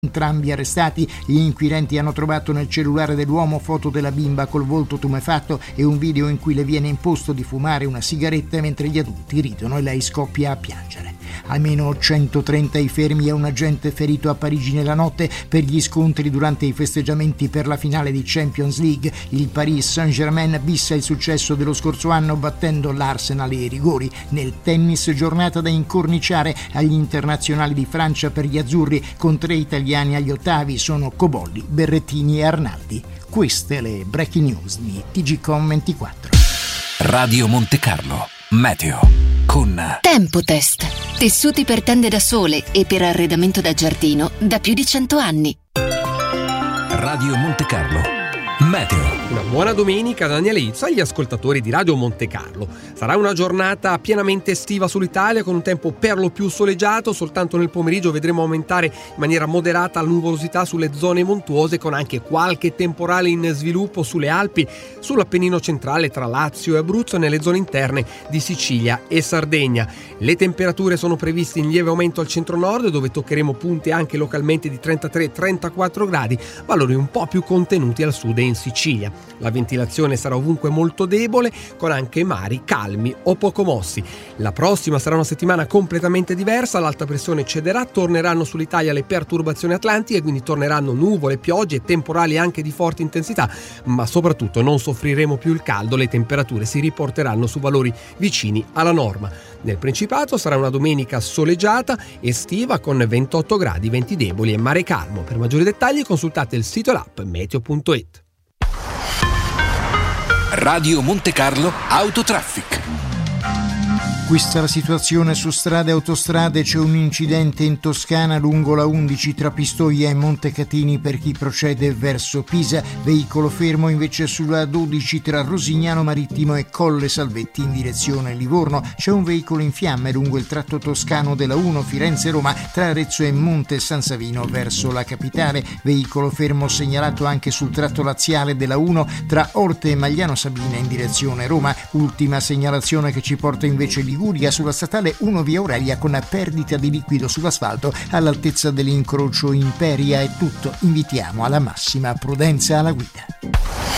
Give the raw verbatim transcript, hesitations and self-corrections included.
Entrambi arrestati, gli inquirenti hanno trovato nel cellulare dell'uomo foto della bimba col volto tumefatto e un video in cui le viene imposto di fumare una sigaretta mentre gli adulti ridono e lei scoppia a piangere. Almeno centotrenta i fermi e un agente ferito a Parigi nella notte per gli scontri durante i festeggiamenti per la finale di Champions League. Il Paris Saint-Germain bissa il successo dello scorso anno battendo l'Arsenal ai rigori. Nel tennis, giornata da incorniciare agli internazionali di Francia per gli azzurri, con tre italiani agli ottavi sono Cobolli, Berrettini e Arnaldi. Queste le breaking news di T G Com ventiquattro. Radio Monte Carlo Meteo con Tempotest, tessuti per tende da sole e per arredamento da giardino da più di cento anni. Radio Monte Carlo Meteo. Una buona domenica da Daniele Izzo agli ascoltatori di Radio Monte Carlo. Sarà una giornata pienamente estiva sull'Italia con un tempo per lo più soleggiato. Soltanto nel pomeriggio vedremo aumentare in maniera moderata la nuvolosità sulle zone montuose, con anche qualche temporale in sviluppo sulle Alpi, sull'Appennino centrale tra Lazio e Abruzzo e nelle zone interne di Sicilia e Sardegna. Le temperature sono previste in lieve aumento al centro-nord, dove toccheremo punte anche localmente di trentatré trentaquattro gradi, valori un po' più contenuti al sud e in Sicilia. La ventilazione sarà ovunque molto debole, con anche mari calmi o poco mossi. La prossima sarà una settimana completamente diversa, l'alta pressione cederà, torneranno sull'Italia le perturbazioni atlantiche, quindi torneranno nuvole, piogge e temporali anche di forte intensità, ma soprattutto non soffriremo più il caldo, le temperature si riporteranno su valori vicini alla norma. Nel Principato sarà una domenica soleggiata, estiva, con ventotto gradi, venti deboli e mare calmo. Per maggiori dettagli consultate il sito e l'app meteo punto it. Radio Monte Carlo Autotraffic. Questa la situazione su strade e autostrade. C'è un incidente in Toscana lungo la undici tra Pistoia e Montecatini per chi procede verso Pisa. Veicolo fermo invece sulla dodici tra Rosignano Marittimo e Colle Salvetti in direzione Livorno. C'è un veicolo in fiamme lungo il tratto toscano della uno Firenze-Roma tra Arezzo e Monte San Savino verso la capitale. Veicolo fermo segnalato anche sul tratto laziale della uno tra Orte e Magliano Sabina in direzione Roma. Ultima segnalazione che ci porta invece Liguria sulla statale uno via Aurelia con perdita di liquido sull'asfalto all'altezza dell'incrocio Imperia. È tutto, invitiamo alla massima prudenza alla guida.